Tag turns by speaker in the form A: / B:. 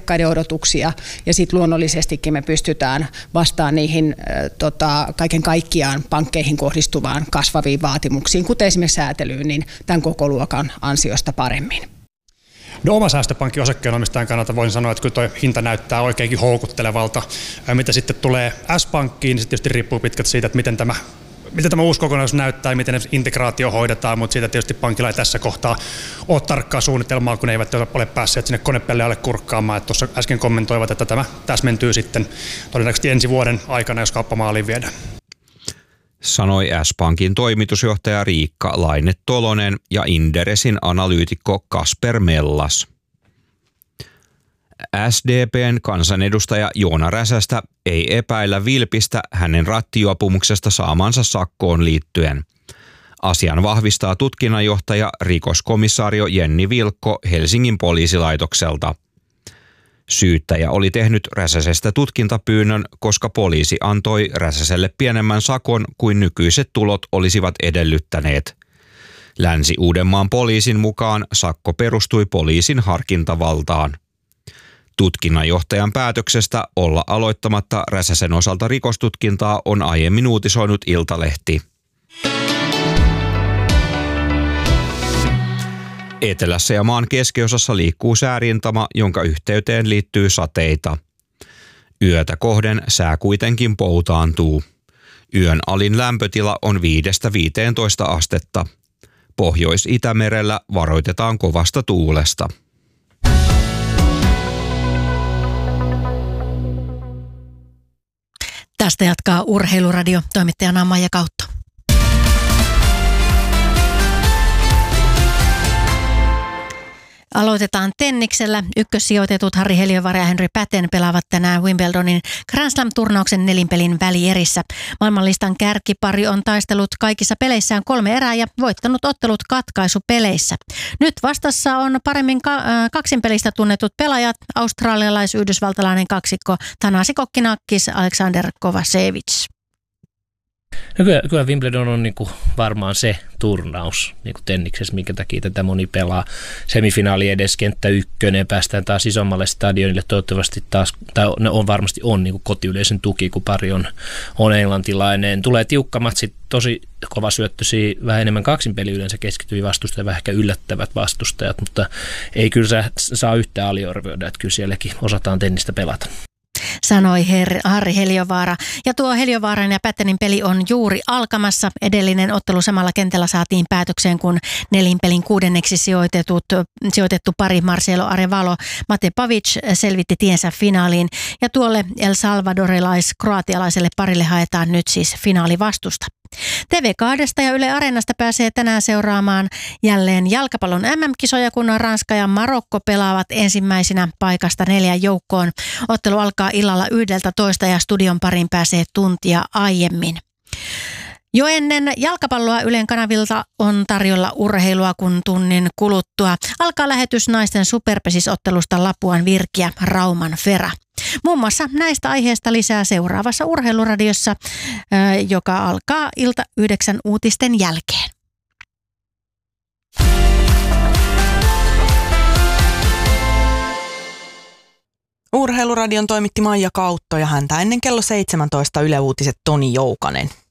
A: asiakkaiden odotuksia ja sitten luonnollisestikin me pystytään vastaamaan niihin kaiken kaikkiaan pankkeihin kohdistuvaan kasvaviin vaatimuksiin, kuten esimerkiksi säätelyyn, niin tämän koko luokan ansiosta paremmin.
B: No, oma säästöpankin osakkeenomistajan kannalta voin sanoa, että kyllä tuo hinta näyttää oikeinkin houkuttelevalta. Mitä sitten tulee S-pankkiin, niin se tietysti riippuu pitkälti siitä, että miten tämä uusi kokonaisuus näyttää ja miten integraatio hoidetaan, mutta siitä tietysti pankilla ei tässä kohtaa ole tarkkaa suunnitelmaa, kun ne eivät ole päässeet sinne konepellealle kurkkaamaan. Että tuossa äsken kommentoivat, että tämä täsmentyy sitten todennäköisesti ensi vuoden aikana, jos kauppamaaliin viedään.
C: Sanoi S-pankin toimitusjohtaja Riikka Laine-Tolonen ja Inderesin analyytikko Kasper Mellas. SDP:n kansanedustaja Joona Räsästä ei epäillä vilpistä hänen rattijuopumuksesta saamansa sakkoon liittyen. Asian vahvistaa tutkinnanjohtaja rikoskomissaario Jenni Vilkko Helsingin poliisilaitokselta. Syyttäjä oli tehnyt Räsäsestä tutkintapyynnön, koska poliisi antoi Räsäselle pienemmän sakon kuin nykyiset tulot olisivat edellyttäneet. Länsi-Uudenmaan poliisin mukaan sakko perustui poliisin harkintavaltaan. Tutkinnanjohtajan päätöksestä olla aloittamatta Räsäsen osalta rikostutkintaa on aiemmin uutisoinut Iltalehti. Etelässä ja maan keskiosassa liikkuu säärintama, jonka yhteyteen liittyy sateita. Yötä kohden sää kuitenkin poutaantuu. Yön alin lämpötila on 5–15 astetta. Pohjois-Itämerellä varoitetaan kovasta tuulesta.
D: Tästä jatkaa Urheiluradio, toimittajana Maija Kautto. Aloitetaan tenniksellä. Ykkössijoitetut Harri Heliövaara ja Henri Päten pelaavat tänään Wimbledonin Grand Slam-turnauksen nelinpelin välierissä. Maailmanlistan kärkipari on taistellut kaikissa peleissään 3 erää ja voittanut ottelut katkaisupeleissä. Nyt vastassa on paremmin kaksinpelistä tunnetut pelaajat, australialais-yhdysvaltalainen kaksikko Thanasi Kokkinakis, Alexander Kovacevic.
E: No kyllä Wimbledon on niinku varmaan se turnaus niinku tenniksessä, minkä takia tätä moni pelaa. Semifinaali edes, kenttä 1, päästään taas isommalle stadionille. Toivottavasti taas, tai varmasti on niinku kotiyleisön tuki, kun pari on englantilainen. Tulee tiukka matsi, tosi kova syöttöisiä, vähän enemmän kaksinpeli yleensä keskittyviä vastustajia, vähän ehkä yllättävät vastustajat, mutta ei kyllä saa yhtään aliarvioida, että kyllä sielläkin osataan tennistä pelata.
D: Sanoi Harri Heliövaara. Ja tuo Heliövaaran ja Pätenin peli on juuri alkamassa. Edellinen ottelu samalla kentällä saatiin päätökseen, kun nelinpelin 6. sijoitettu pari Marcelo Arevalo Mate Pavic selvitti tiensä finaaliin. Ja tuolle El Salvadorilais-kroatialaiselle parille haetaan nyt siis finaalivastusta. TV2 ja Yle Areenasta pääsee tänään seuraamaan jälleen jalkapallon MM-kisoja, kun Ranska ja Marokko pelaavat ensimmäisinä paikasta 4 joukkoon. Ottelu alkaa illalla 11 ja studion parin pääsee tuntia aiemmin. Jo ennen jalkapalloa Ylen kanavilta on tarjolla urheilua, kun tunnin kuluttua alkaa lähetys naisten superpesisottelusta Lapuan Virkiä Rauman Fera. Muun muassa näistä aiheista lisää seuraavassa Urheiluradiossa, joka alkaa ilta 9 uutisten jälkeen.
F: Urheiluradion toimitti Maija Kautto ja häntä ennen kello 17 Yle Uutiset Toni Joukanen.